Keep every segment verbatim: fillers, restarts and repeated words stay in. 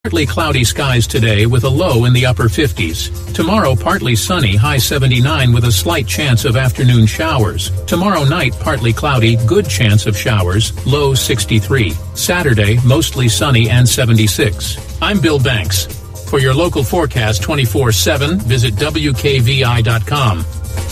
Partly cloudy skies today with a low in the upper fifties. Tomorrow, partly sunny, high seventy-nine with a slight chance of afternoon showers. Tomorrow night, partly cloudy, good chance of showers, low sixty-three. Saturday, mostly sunny and seventy-six. I'm Bill Banks. For your local forecast twenty-four seven, visit W K V I dot com.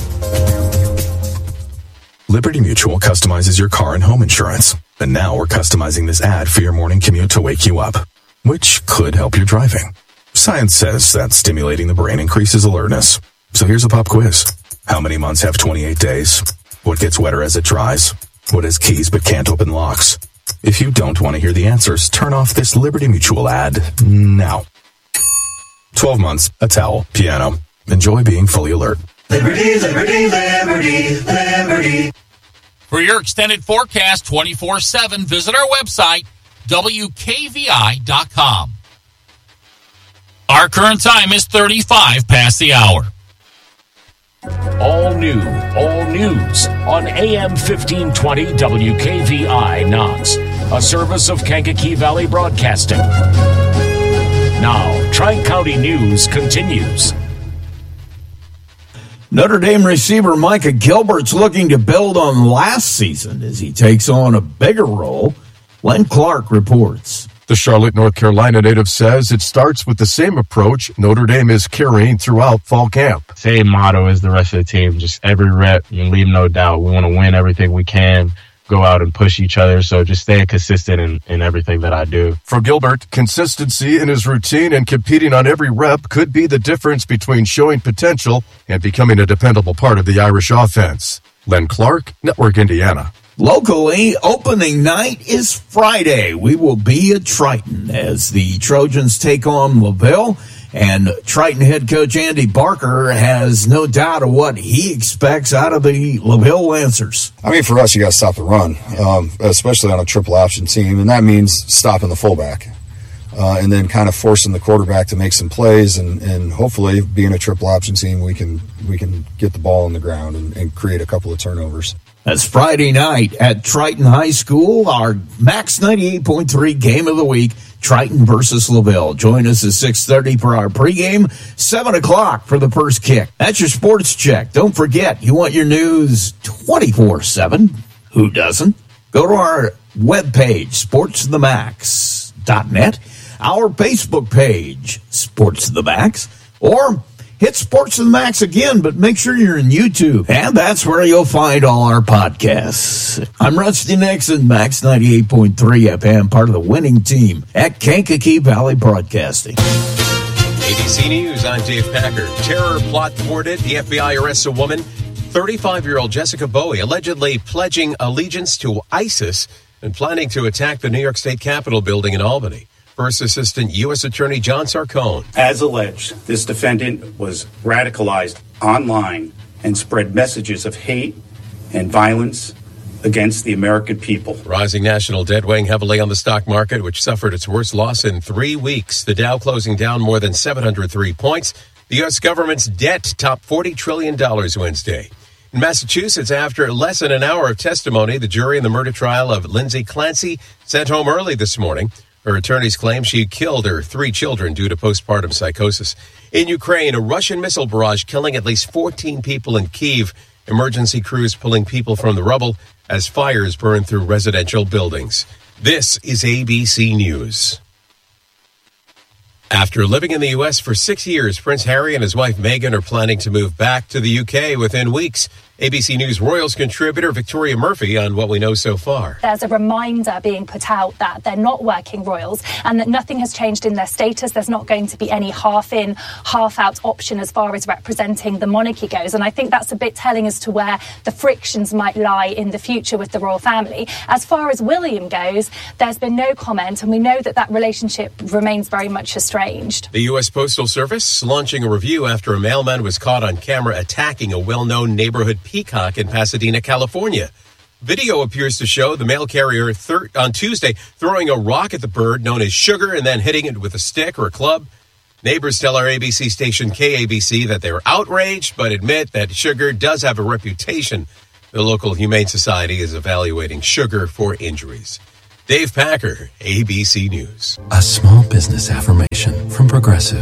Liberty Mutual customizes your car and home insurance. And now we're customizing this ad for your morning commute to wake you up, which could help your driving. Science says that stimulating the brain increases alertness. So here's a pop quiz. How many months have twenty-eight days? What gets wetter as it dries? What has keys but can't open locks? If you don't want to hear the answers, turn off this Liberty Mutual ad now. twelve months, a towel, piano. Enjoy being fully alert. Liberty, liberty, liberty, liberty. For your extended forecast twenty-four seven, visit our website, W K V I dot com. Our current time is thirty-five past the hour. All new, all news on A M fifteen twenty W K V I Knox, a service of Kankakee Valley Broadcasting. Now, Tri-County News continues. Notre Dame receiver Micah Gilbert's looking to build on last season as he takes on a bigger role. Len Clark reports. The Charlotte, North Carolina native says it starts with the same approach Notre Dame is carrying throughout fall camp. Same motto as the rest of the team, just every rep, you leave no doubt. We want to win everything we can, go out and push each other, so just staying consistent in, in everything that I do. For Gilbert, consistency in his routine and competing on every rep could be the difference between showing potential and becoming a dependable part of the Irish offense. Len Clark, Network Indiana. Locally, opening night is Friday. We will be at Triton as the Trojans take on LaVille. And Triton head coach Andy Barker has no doubt of what he expects out of the LaVille Lancers. I mean, for us, you got to stop the run, um, especially on a triple option team, and that means stopping the fullback. Uh, and then kind of forcing the quarterback to make some plays, and, and hopefully, being a triple option team, we can we can get the ball on the ground and, and create a couple of turnovers. That's Friday night at Triton High School, our Max ninety-eight point three game of the week, Triton versus LaVille. Join us at six thirty for our pregame, seven o'clock for the first kick. That's your sports check. Don't forget, you want your news twenty-four seven. Who doesn't? Go to our webpage, sports the max dot net, our Facebook page, Sports the Max, or hit Sports to the Max again, but make sure you're in YouTube. And that's where you'll find all our podcasts. I'm Rusty Nixon, Max ninety-eight point three F M, part of the winning team at Kankakee Valley Broadcasting. A B C News, I'm Dave Packer. Terror plot thwarted. The F B I arrests a woman, thirty-five-year-old Jessica Bowie, allegedly pledging allegiance to ISIS and planning to attack the New York State Capitol building in Albany. First Assistant U S Attorney John Sarcone. As alleged, this defendant was radicalized online and spread messages of hate and violence against the American people. Rising national debt weighing heavily on the stock market, which suffered its worst loss in three weeks. The Dow closing down more than seven hundred three points. The U S government's debt topped forty trillion dollars Wednesday. In Massachusetts, after less than an hour of testimony, the jury in the murder trial of Lindsay Clancy sent home early this morning. Her attorneys claim she killed her three children due to postpartum psychosis. In Ukraine, a Russian missile barrage killing at least fourteen people in Kyiv. Emergency crews pulling people from the rubble as fires burn through residential buildings. This is A B C News. After living in the U S for six years, Prince Harry and his wife Meghan are planning to move back to the U K within weeks. A B C News Royals contributor Victoria Murphy on what we know so far. There's a reminder being put out that they're not working royals and that nothing has changed in their status. There's not going to be any half-in, half-out option as far as representing the monarchy goes. And I think that's a bit telling as to where the frictions might lie in the future with the royal family. As far as William goes, there's been no comment, and we know that that relationship remains very much estranged. The U S Postal Service launching a review after a mailman was caught on camera attacking a well-known neighborhood peacock in Pasadena, California. Video appears to show the mail carrier thir- on Tuesday throwing a rock at the bird known as Sugar and then hitting it with a stick or a club. Neighbors tell our A B C station K A B C that they're outraged but admit that Sugar does have a reputation. The local Humane Society is evaluating Sugar for injuries. Dave Packer, A B C News. A small business affirmation from Progressive.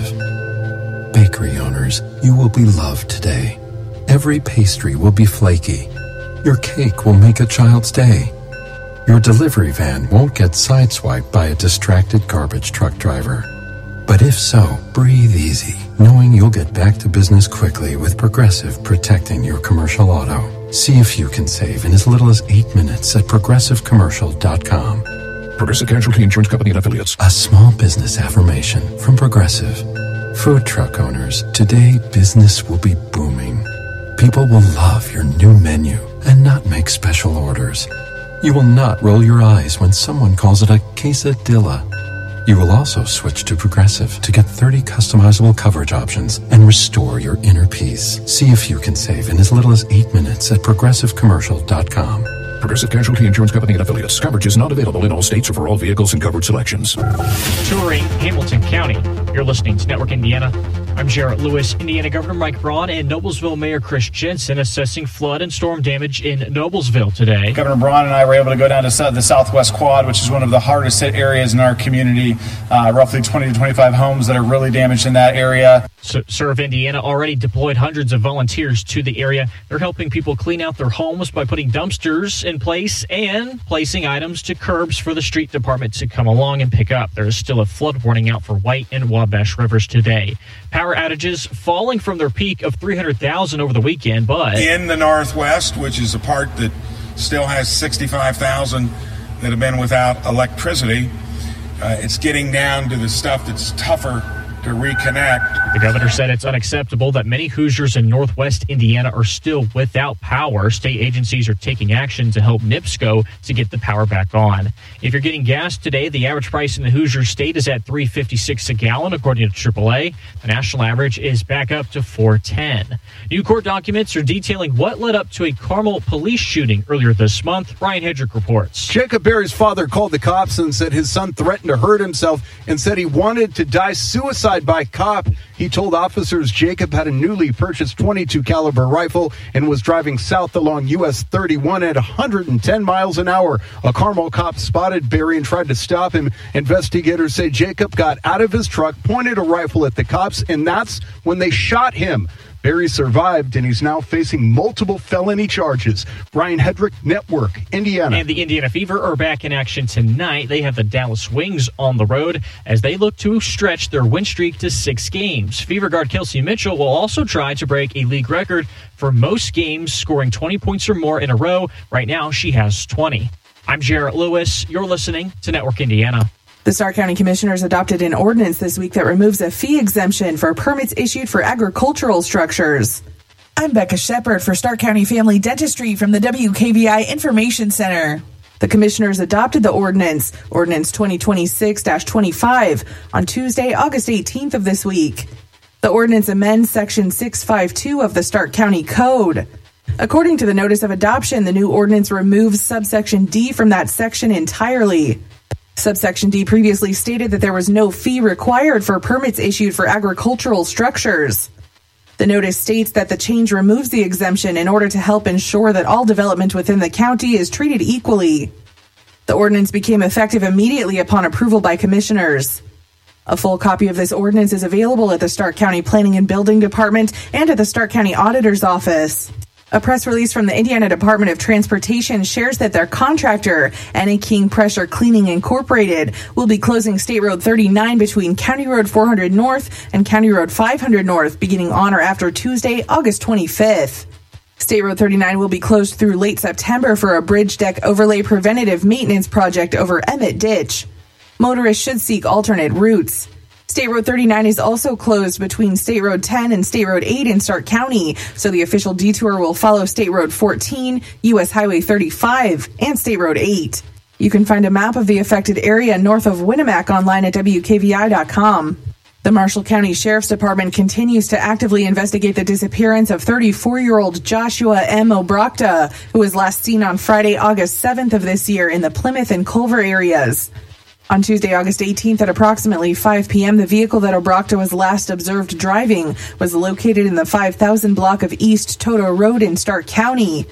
Bakery owners, you will be loved today. Every pastry will be flaky. Your cake will make a child's day. Your delivery van won't get sideswiped by a distracted garbage truck driver. But if so, breathe easy, knowing you'll get back to business quickly with Progressive protecting your commercial auto. See if you can save in as little as eight minutes at progressive commercial dot com. Progressive Casualty Insurance Company and Affiliates. A small business affirmation from Progressive. Food truck owners, today business will be booming. People will love your new menu and not make special orders. You will not roll your eyes when someone calls it a quesadilla. You will also switch to Progressive to get thirty customizable coverage options and restore your inner peace. See if you can save in as little as eight minutes at progressive commercial dot com. Progressive Casualty Insurance Company and Affiliates. Coverage is not available in all states or for all vehicles and covered selections. Touring Hamilton County. You're listening to Network Indiana. I'm Jarrett Lewis. Indiana Governor Mike Braun and Noblesville Mayor Chris Jensen assessing flood and storm damage in Noblesville today. Governor Braun and I were able to go down to the Southwest Quad, which is one of the hardest hit areas in our community. Uh, roughly twenty to twenty-five homes that are really damaged in that area. So, Serve Indiana already deployed hundreds of volunteers to the area. They're helping people clean out their homes by putting dumpsters in place and placing items to curbs for the street department to come along and pick up. There is still a flood warning out for White and Wabash Rivers today. Power outages falling from their peak of three hundred thousand over the weekend, but in the Northwest, which is a part that still has sixty-five thousand that have been without electricity, uh, it's getting down to the stuff that's tougher to reconnect. The governor said it's unacceptable that many Hoosiers in Northwest Indiana are still without power. State agencies are taking action to help NIPSCO to get the power back on. If you're getting gas today, the average price in the Hoosier state is at three fifty-six a gallon, according to triple A. The national average is back up to four ten. New court documents are detailing what led up to a Carmel police shooting earlier this month. Ryan Hedrick reports. Jacob Berry's father called the cops and said his son threatened to hurt himself and said he wanted to die suicide by cop. He told officers Jacob had a newly purchased twenty-two caliber rifle and was driving south along U S thirty-one at one hundred ten miles an hour. A Carmel cop spotted Berry and tried to stop him. Investigators say Jacob got out of his truck, pointed a rifle at the cops, and that's when they shot him. Berry survived, and he's now facing multiple felony charges. Brian Hedrick, Network, Indiana. And the Indiana Fever are back in action tonight. They have the Dallas Wings on the road as they look to stretch their win streak to six games. Fever guard Kelsey Mitchell will also try to break a league record for most games, scoring twenty points or more in a row. Right now, she has twenty. I'm Jarrett Lewis. You're listening to Network Indiana. The Stark County Commissioners adopted an ordinance this week that removes a fee exemption for permits issued for agricultural structures. I'm Becca Shepard for Stark County Family Dentistry from the W K V I Information Center. The Commissioners adopted the ordinance, Ordinance twenty twenty-six dash twenty-five, on Tuesday, August eighteenth of this week. The ordinance amends Section six fifty-two of the Stark County Code. According to the notice of adoption, the new ordinance removes subsection D from that section entirely. Subsection D previously stated that there was no fee required for permits issued for agricultural structures. The notice states that the change removes the exemption in order to help ensure that all development within the county is treated equally. The ordinance became effective immediately upon approval by commissioners. A full copy of this ordinance is available at the Stark County Planning and Building Department and at the Stark County Auditor's Office. A press release from the Indiana Department of Transportation shares that their contractor, Annie King Pressure Cleaning Incorporated, will be closing State Road thirty-nine between County Road four hundred North and County Road five hundred North beginning on or after Tuesday, August twenty-fifth. State Road thirty-nine will be closed through late September for a bridge deck overlay preventative maintenance project over Emmett Ditch. Motorists should seek alternate routes. State Road thirty-nine is also closed between State Road ten and State Road eight in Stark County, so the official detour will follow State Road fourteen, U S Highway thirty-five, and State Road eight. You can find a map of the affected area north of Winnemac online at W K V I dot com. The Marshall County Sheriff's Department continues to actively investigate the disappearance of thirty-four-year-old Joshua M. Obrochta, who was last seen on Friday, August seventh of this year in the Plymouth and Culver areas. On Tuesday, August eighteenth at approximately five p.m., the vehicle that Obrochta was last observed driving was located in the five thousand block of East Toto Road in Stark County.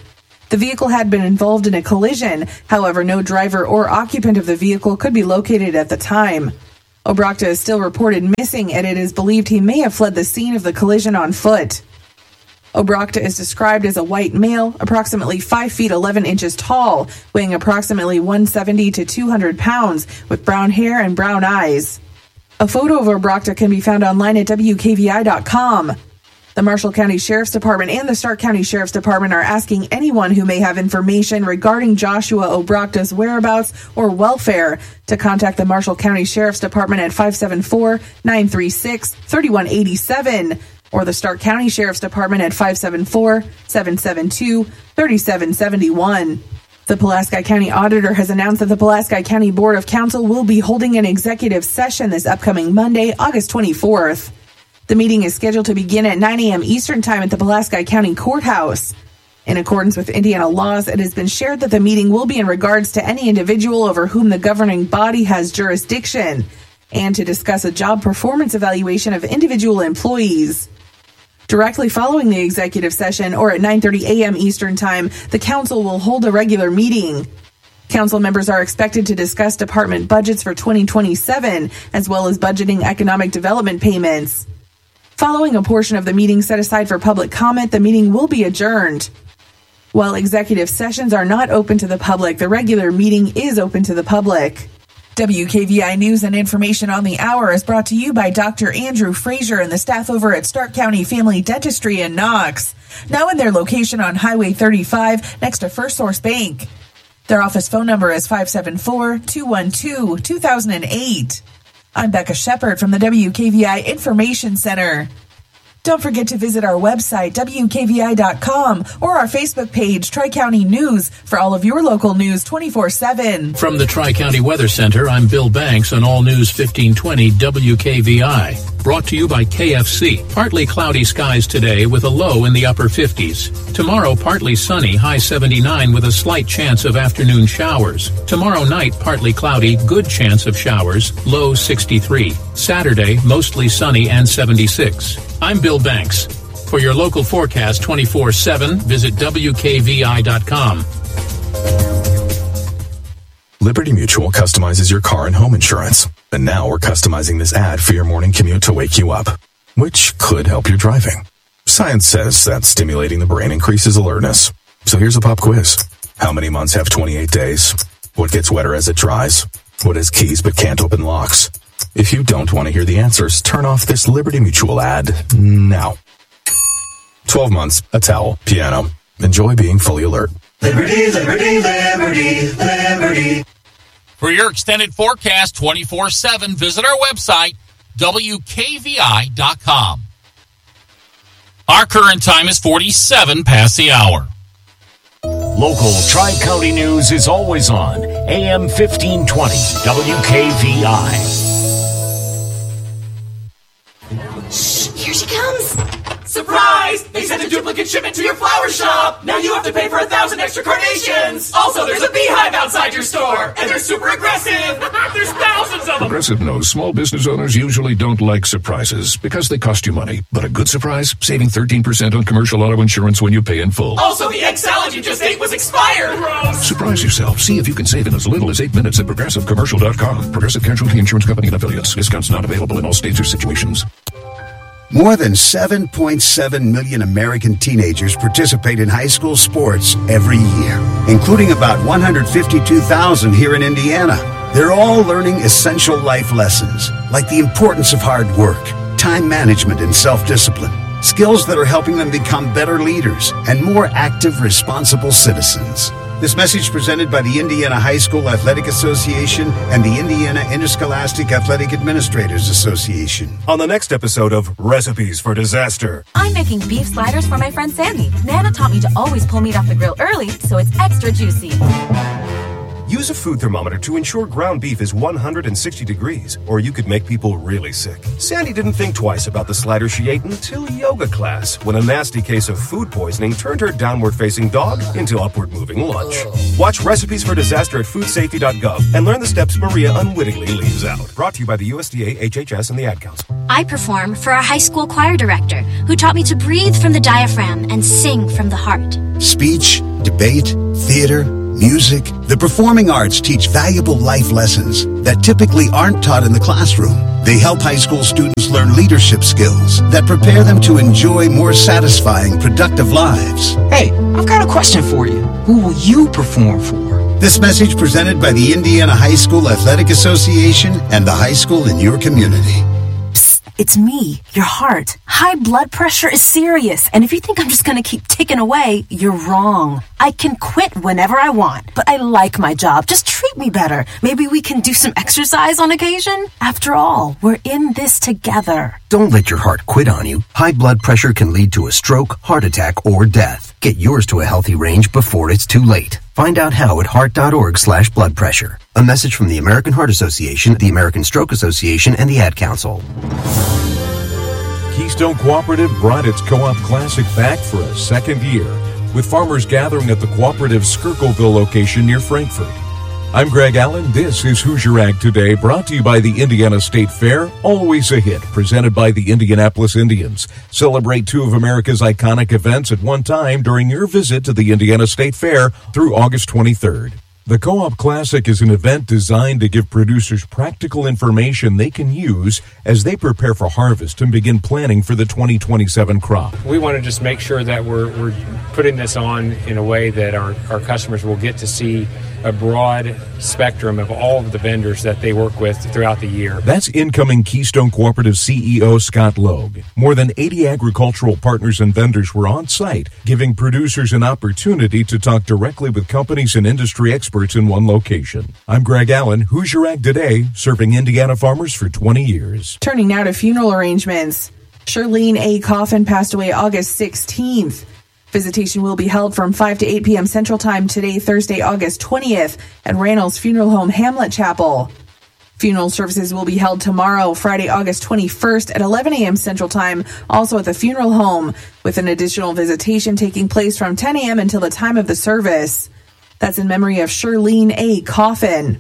The vehicle had been involved in a collision. However, no driver or occupant of the vehicle could be located at the time. Obrachta is still reported missing, and it is believed he may have fled the scene of the collision on foot. Obrachta is described as a white male, approximately five feet eleven inches tall, weighing approximately one seventy to two hundred pounds, with brown hair and brown eyes. A photo of Obrachta can be found online at W K V I dot com. The Marshall County Sheriff's Department and the Stark County Sheriff's Department are asking anyone who may have information regarding Joshua Obrachta's whereabouts or welfare to contact the Marshall County Sheriff's Department at five seven four, nine three six, three one eight seven or the Stark County Sheriff's Department at five seven four, seven seven two, three seven seven one. The Pulaski County Auditor has announced that the Pulaski County Board of Council will be holding an executive session this upcoming Monday, August twenty-fourth. The meeting is scheduled to begin at nine a.m. Eastern Time at the Pulaski County Courthouse. In accordance with Indiana laws, it has been shared that the meeting will be in regards to any individual over whom the governing body has jurisdiction and to discuss a job performance evaluation of individual employees. Directly following the executive session, or at nine thirty a.m. Eastern Time, the council will hold a regular meeting. Council members are expected to discuss department budgets for twenty twenty-seven, as well as budgeting economic development payments. Following a portion of the meeting set aside for public comment, the meeting will be adjourned. While executive sessions are not open to the public, the regular meeting is open to the public. W K V I News and information on the hour is brought to you by Doctor Andrew Frazier and the staff over at Stark County Family Dentistry in Knox, now in their location on Highway thirty-five next to First Source Bank. Their office phone number is five seven four, two one two, two thousand eight. I'm Becca Shepard from the W K V I Information Center. Don't forget to visit our website, W K V I dot com, or our Facebook page, Tri-County News, for all of your local news twenty-four seven. From the Tri-County Weather Center, I'm Bill Banks on All News fifteen twenty W K V I. Brought to you by K F C. Partly cloudy skies today with a low in the upper fifties. Tomorrow, partly sunny, high seventy-nine with a slight chance of afternoon showers. Tomorrow night, partly cloudy, good chance of showers, low sixty-three. Saturday, mostly sunny and seventy-six. I'm Bill Banks. For your local forecast twenty-four seven, visit W K V I dot com. Liberty Mutual customizes your car and home insurance. And now we're customizing this ad for your morning commute to wake you up, which could help your driving. Science says that stimulating the brain increases alertness. So here's a pop quiz. How many months have twenty-eight days? What gets wetter as it dries? What has keys but can't open locks? If you don't want to hear the answers, turn off this Liberty Mutual ad now. twelve months, a towel, piano. Enjoy being fully alert. Liberty, liberty, liberty, liberty. For your extended forecast twenty-four seven, visit our website, W K V I dot com. Our current time is forty-seven past the hour. Local Tri-County News is always on A M fifteen twenty W K V I. Shh, here she comes. Surprise! They sent a duplicate shipment to your flower shop. Now you have to pay for a thousand extra carnations. Also, there's a beehive outside your store, and they're super aggressive. There's thousands of them. Progressive knows small business owners usually don't like surprises because they cost you money. But a good surprise, saving thirteen percent on commercial auto insurance when you pay in full. Also, the egg salad you just ate was expired. Gross. Surprise yourself. See if you can save in as little as eight minutes at progressive commercial dot com. Progressive Casualty Insurance Company and affiliates. Discounts not available in all states or situations. More than seven point seven million American teenagers participate in high school sports every year, including about one hundred fifty-two thousand here in Indiana. They're all learning essential life lessons, like the importance of hard work, time management, and self-discipline, skills that are helping them become better leaders and more active, responsible citizens. This message presented by the Indiana High School Athletic Association and the Indiana Interscholastic Athletic Administrators Association. On the next episode of Recipes for Disaster. I'm making beef sliders for my friend Sandy. Nana taught me to always pull meat off the grill early so it's extra juicy. Use a food thermometer to ensure ground beef is one hundred sixty degrees, or you could make people really sick. Sandy didn't think twice about the slider she ate until yoga class, when a nasty case of food poisoning turned her downward-facing dog into upward-moving lunch. Watch Recipes for Disaster at food safety dot gov and learn the steps Maria unwittingly leaves out. Brought to you by the U S D A, H H S, and the Ad Council. I perform for our high school choir director, who taught me to breathe from the diaphragm and sing from the heart. Speech debate, theater, music. The performing arts teach valuable life lessons that typically aren't taught in the classroom. They help high school students learn leadership skills that prepare them to enjoy more satisfying, productive lives. Hey, I've got a question for you. Who will you perform for? This message presented by the Indiana High School Athletic Association and the high school in your community. It's me, your heart. High blood pressure is serious, and if you think I'm just going to keep ticking away, you're wrong. I can quit whenever I want, but I like my job. Just treat me better. Maybe we can do some exercise on occasion? After all, we're in this together. Don't let your heart quit on you. High blood pressure can lead to a stroke, heart attack, or death. Get yours to a healthy range before it's too late. Find out how at heart.org slash blood pressure. A message from the American Heart Association, the American Stroke Association, and the Ad Council. Keystone Cooperative brought its Co-op Classic back for a second year, with farmers gathering at the Cooperative's Skirkleville location near Frankfort. I'm Greg Allen. This is Hoosier Ag Today, brought to you by the Indiana State Fair, always a hit, presented by the Indianapolis Indians. Celebrate two of America's iconic events at one time during your visit to the Indiana State Fair through August twenty-third. The Co-op Classic is an event designed to give producers practical information they can use as they prepare for harvest and begin planning for the twenty twenty-seven crop. We want to just make sure that we're, we're putting this on in a way that our, our customers will get to see a broad spectrum of all of the vendors that they work with throughout the year. That's incoming Keystone Cooperative C E O Scott Logue. More than eighty agricultural partners and vendors were on site, giving producers an opportunity to talk directly with companies and industry experts in one location. I'm Greg Allen, Hoosier Ag Today, serving Indiana farmers for twenty years. Turning now to funeral arrangements. Shirlene A. Coffin passed away August sixteenth. Visitation will be held from five to eight p.m. Central Time today, Thursday, August twentieth, at Randall's Funeral Home, Hamlet Chapel. Funeral services will be held tomorrow, Friday, August twenty-first, at eleven a.m. Central Time, also at the funeral home, with an additional visitation taking place from ten a.m. until the time of the service. That's in memory of Shirlene A. Coffin.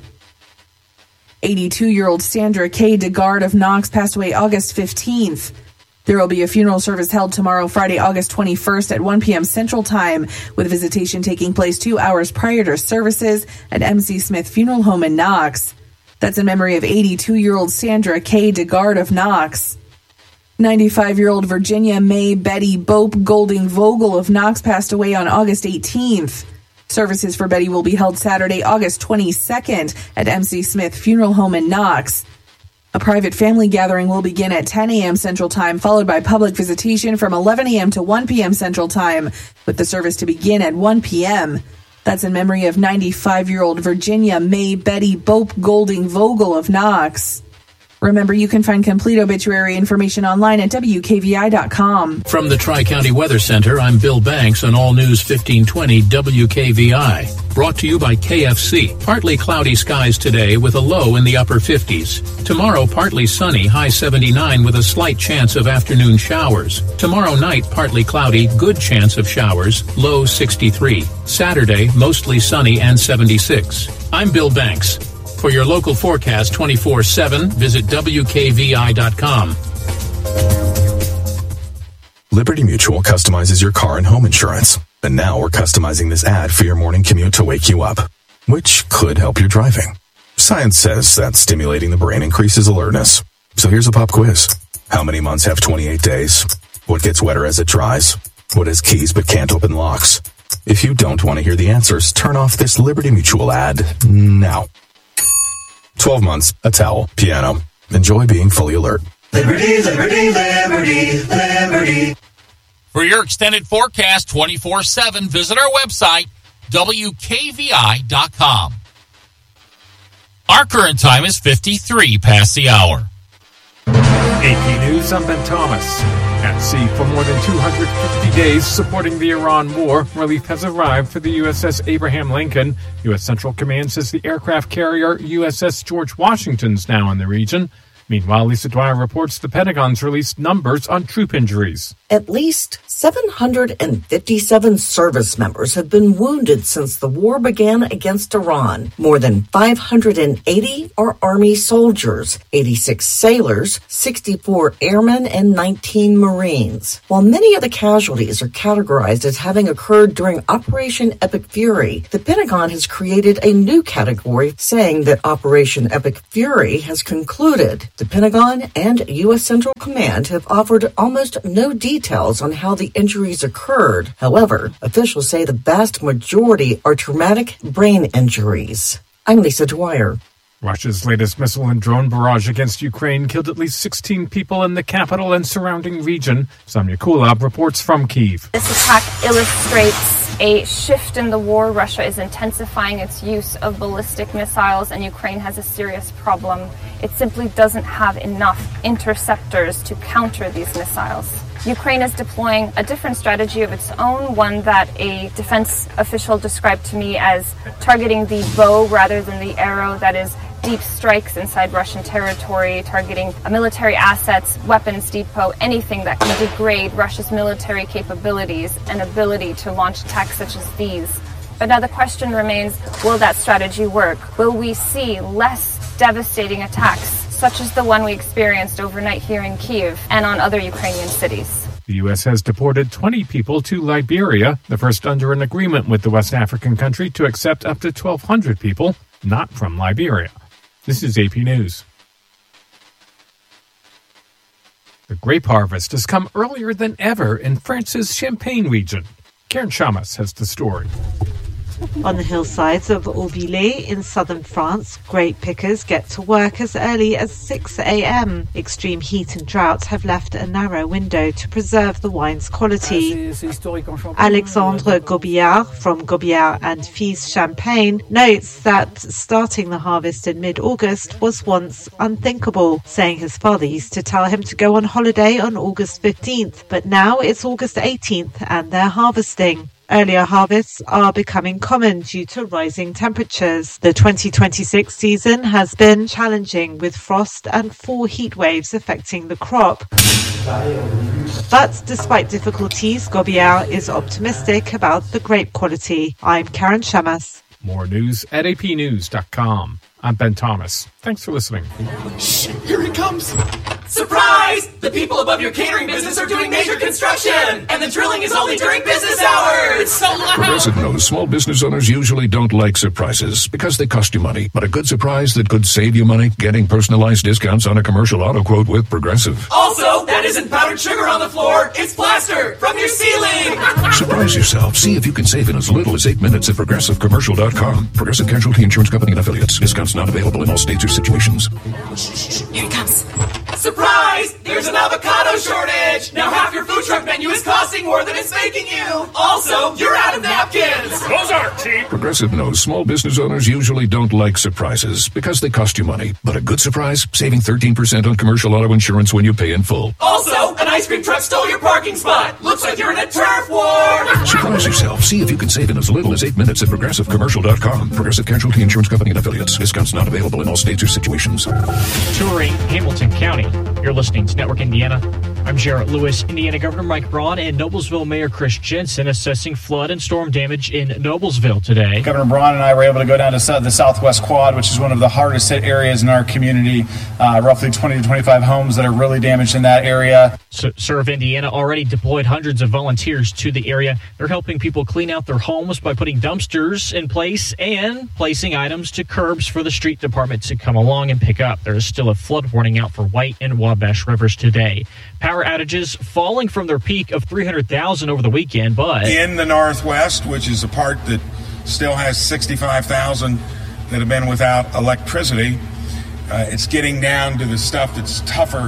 eighty-two-year-old Sandra K. DeGard of Knox passed away August fifteenth. There will be a funeral service held tomorrow, Friday, August twenty-first at one p.m. Central Time, with visitation taking place two hours prior to services at M C Smith Funeral Home in Knox. That's in memory of eighty-two-year-old Sandra K. DeGard of Knox. ninety-five-year-old Virginia May Betty Bope Golding Vogel of Knox passed away on August eighteenth. Services for Betty will be held Saturday, August twenty-second at M C Smith Funeral Home in Knox. A private family gathering will begin at ten a.m. Central Time, followed by public visitation from eleven a.m. to one p.m. Central Time, with the service to begin at one p.m. That's in memory of ninety-five-year-old Virginia May Betty Bope Golding Vogel of Knox. Remember, you can find complete obituary information online at W K V I dot com. From the Tri-County Weather Center, I'm Bill Banks on All News fifteen twenty W K V I. Brought to you by K F C. Partly cloudy skies today with a low in the upper fifties. Tomorrow, partly sunny, high seventy-nine with a slight chance of afternoon showers. Tomorrow night, partly cloudy, good chance of showers, low sixty-three. Saturday, mostly sunny and seventy-six. I'm Bill Banks. For your local forecast twenty-four seven, visit W K V I dot com. Liberty Mutual customizes your car and home insurance. And now we're customizing this ad for your morning commute to wake you up, which could help your driving. Science says that stimulating the brain increases alertness. So here's a pop quiz. How many months have twenty-eight days? What gets wetter as it dries? What has keys but can't open locks? If you don't want to hear the answers, turn off this Liberty Mutual ad now. twelve months, a towel, piano. Enjoy being fully alert. Liberty, liberty, liberty, liberty. For your extended forecast twenty-four seven, visit our website, W K V I dot com. Our current time is fifty-three past the hour. A P News, I'm Ben Thomas. At sea for more than two hundred fifty days supporting the Iran war, relief has arrived for the U S S Abraham Lincoln. U S Central Command says the aircraft carrier U S S George Washington's now in the region. Meanwhile, Lisa Dwyer reports the Pentagon's released numbers on troop injuries. At least seven hundred fifty-seven service members have been wounded since the war began against Iran. More than five hundred eighty are Army soldiers, eighty-six sailors, sixty-four airmen, and nineteen Marines. While many of the casualties are categorized as having occurred during Operation Epic Fury, the Pentagon has created a new category saying that Operation Epic Fury has concluded. The Pentagon and U S Central Command have offered almost no details on how the injuries occurred. However, officials say the vast majority are traumatic brain injuries. I'm Lisa Dwyer. Russia's latest missile and drone barrage against Ukraine killed at least sixteen people in the capital and surrounding region. Sonia Kulab reports from Kyiv. This attack illustrates a shift in the war. Russia is intensifying its use of ballistic missiles, and Ukraine has a serious problem. It simply doesn't have enough interceptors to counter these missiles. Ukraine is deploying a different strategy of its own, one that a defense official described to me as targeting the bow rather than the arrow. That is deep strikes inside Russian territory, targeting military assets, weapons depot, anything that can degrade Russia's military capabilities and ability to launch attacks such as these. But now the question remains, will that strategy work? Will we see less devastating attacks, such as the one we experienced overnight here in Kyiv and on other Ukrainian cities? The U S has deported twenty people to Liberia, the first under an agreement with the West African country to accept up to twelve hundred people not from Liberia. This is A P News. The grape harvest has come earlier than ever in France's Champagne region. Karen Shamas has the story. On the hillsides of Auvillers in southern France, grape pickers get to work as early as six a.m. Extreme heat and drought have left a narrow window to preserve the wine's quality. Alexandre Gobillard from Gobillard and Fils Champagne notes that starting the harvest in mid-August was once unthinkable, saying his father used to tell him to go on holiday on August fifteenth, but now it's August eighteenth and they're harvesting. Earlier harvests are becoming common due to rising temperatures. The twenty twenty-six season has been challenging, with frost and four heat waves affecting the crop. But despite difficulties, Gobillard is optimistic about the grape quality. I'm Karen Shamas. More news at A P news dot com. I'm Ben Thomas. Thanks for listening. Shh, here he comes. Surprise! The people above your catering business are doing major construction, and the drilling is only during business hours. It's so loud. Progressive knows small business owners usually don't like surprises because they cost you money. But a good surprise that could save you money, getting personalized discounts on a commercial auto quote with Progressive. Also, that isn't powdered sugar on the floor. It's plaster from your ceiling. Surprise yourself. See if you can save in as little as eight minutes at progressive commercial dot com. Progressive Casualty Insurance Company and Affiliates. Discounts not available in all states or situations. Here he comes. Surprise! There's an avocado shortage! Now half your food truck menu is costing more than it's making you! Also, you're out of napkins! Those aren't cheap! Progressive knows small business owners usually don't like surprises because they cost you money. But a good surprise, saving thirteen percent on commercial auto insurance when you pay in full. Also, an ice cream truck stole your parking spot! Looks like you're in a turf war! Surprise yourself. See if you can save in as little as eight minutes at progressive commercial dot com. Progressive Casualty Insurance Company and Affiliates. Discounts not available in all states or situations. Touring Hamilton County. You're listening to Network Indiana. I'm Jarrett Lewis. Indiana Governor Mike Braun and Noblesville Mayor Chris Jensen assessing flood and storm damage in Noblesville today. Governor Braun and I were able to go down to the Southwest Quad, which is one of the hardest hit areas in our community. Uh, roughly twenty to twenty-five homes that are really damaged in that area. So, Serve Indiana already deployed hundreds of volunteers to the area. They're helping people clean out their homes by putting dumpsters in place and placing items to curbs for the street department to come along and pick up. There is still a flood warning out for White and Wabash Rivers today. Power outages falling from their peak of three hundred thousand over the weekend, but in the Northwest, which is a part that still has sixty-five thousand that have been without electricity, uh, it's getting down to the stuff that's tougher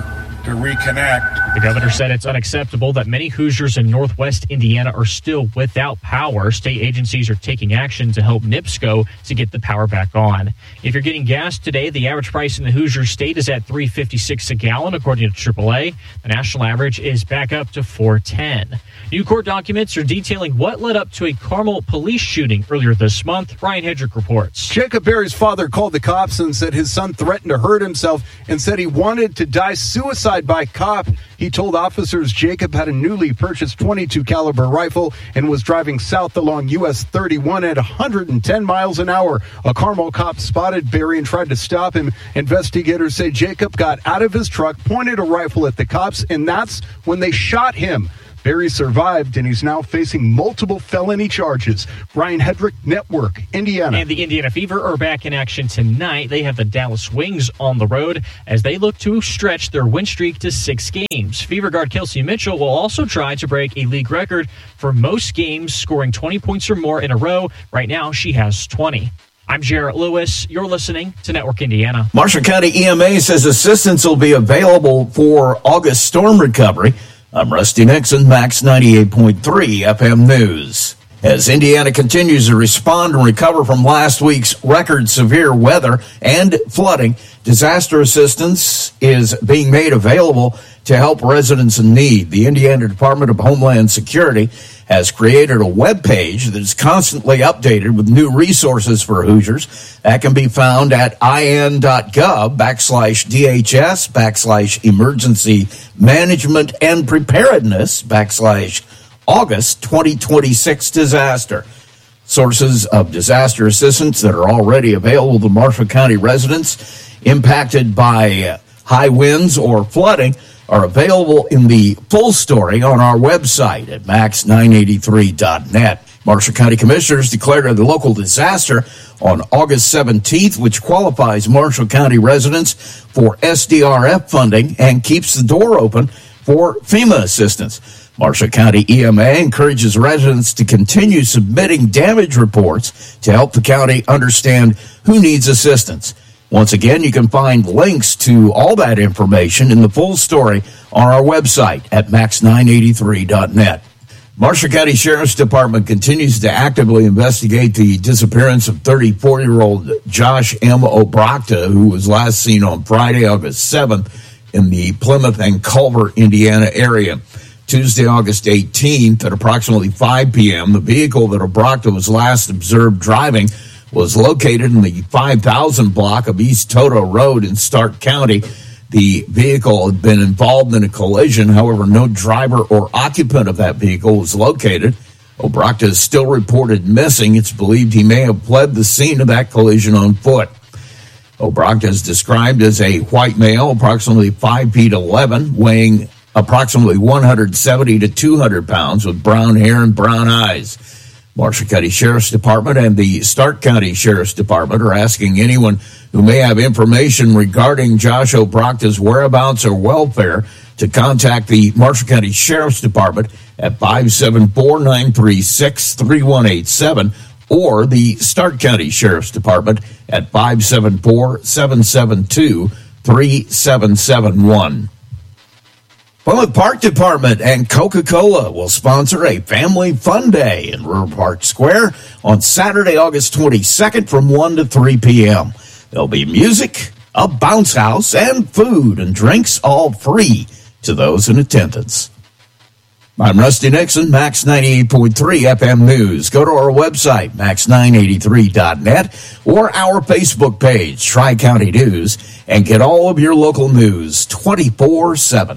to reconnect. The governor said it's unacceptable that many Hoosiers in northwest Indiana are still without power. State agencies are taking action to help NIPSCO to get the power back on. If you're getting gas today, the average price in the Hoosier state is at three dollars and fifty-six cents a gallon, according to triple A. The national average is back up to four dollars and ten cents. New court documents are detailing what led up to a Carmel police shooting earlier this month. Ryan Hedrick reports. Jacob Berry's father called the cops and said his son threatened to hurt himself and said he wanted to die suicide by cop. He told officers Jacob had a newly purchased twenty-two caliber rifle and was driving south along U S thirty-one at one hundred ten miles an hour. A Carmel cop spotted Berry and tried to stop him. Investigators say Jacob got out of his truck, pointed a rifle at the cops, and that's when they shot him. Berry survived, and he's now facing multiple felony charges. Ryan Hedrick, Network, Indiana. And the Indiana Fever are back in action tonight. They have the Dallas Wings on the road as they look to stretch their win streak to six games. Fever guard Kelsey Mitchell will also try to break a league record for most games, scoring twenty points or more in a row. Right now, she has twenty. I'm Jarrett Lewis. You're listening to Network Indiana. Marshall County E M A says assistance will be available for August storm recovery. I'm Rusty Nixon, Max ninety-eight point three F M News. As Indiana continues to respond and recover from last week's record severe weather and flooding, disaster assistance is being made available to help residents in need. The Indiana Department of Homeland Security has created a web page that is constantly updated with new resources for Hoosiers. That can be found at in.gov backslash DHS backslash emergency management and preparedness backslash August twenty twenty-six disaster. Sources of disaster assistance that are already available to Marshall County residents impacted by high winds or flooding are available in the full story on our website at max nine eighty-three dot net. Marshall County Commissioners declared a local disaster on August seventeenth, which qualifies Marshall County residents for S D R F funding and keeps the door open for FEMA assistance. Marshall County E M A encourages residents to continue submitting damage reports to help the county understand who needs assistance. Once again, you can find links to all that information in the full story on our website at max nine eighty-three dot net. Marshall County Sheriff's Department continues to actively investigate the disappearance of thirty-four-year-old Josh M. Obrachta, who was last seen on Friday, August seventh, in the Plymouth and Culver, Indiana area. Tuesday, August eighteenth, at approximately five p.m., the vehicle that Obrachta was last observed driving was located in the five thousand block of East Toto Road in Stark County. The vehicle had been involved in a collision. However, no driver or occupant of that vehicle was located. Obrachta is still reported missing. It's believed he may have fled the scene of that collision on foot. Obrachta is described as a white male, approximately five feet eleven, weighing approximately one hundred seventy to two hundred pounds, with brown hair and brown eyes. Marshall County Sheriff's Department and the Stark County Sheriff's Department are asking anyone who may have information regarding Josh Obrachta's whereabouts or welfare to contact the Marshall County Sheriff's Department at five seven four, nine three six, three one eight seven or the Stark County Sheriff's Department at five seven four, seven seven two, three seven seven one. Plymouth Park Department and Coca-Cola will sponsor a family fun day in River Park Square on Saturday, August twenty-second from one to three p.m. There'll be music, a bounce house, and food and drinks, all free to those in attendance. I'm Rusty Nixon, Max ninety-eight point three F M News. Go to our website, max nine eighty-three dot net, or our Facebook page, Tri-County News, and get all of your local news twenty-four seven.